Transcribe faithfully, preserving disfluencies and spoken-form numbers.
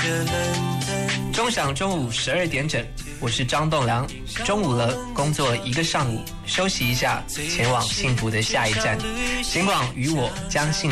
钟响中午十二点整，我是张栋梁。中午了，工作一个上午，休息一下，前往幸福的下一站。请往与我将幸